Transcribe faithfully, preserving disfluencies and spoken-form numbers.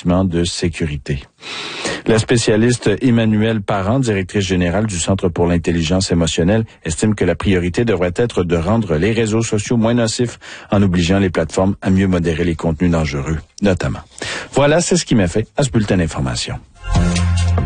sentiment de sécurité. La spécialiste Emmanuelle Parent, directrice générale du Centre pour l'intelligence émotionnelle, estime que la priorité devrait être de rendre les réseaux sociaux moins nocifs en obligeant les plateformes à mieux modérer les contenus dangereux, notamment. Voilà, c'est ce qui m'a fait à ce bulletin d'information.